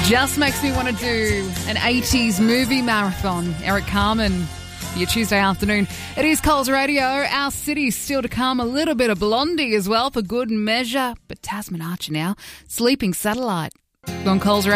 Just makes me want to do an 80s movie marathon. Eric Carmen, your Tuesday afternoon. It is Coles Radio. Our city's still to come. A little bit of Blondie as well for good measure. But Tasman Archer now. Sleeping Satellite. On Coles Radio.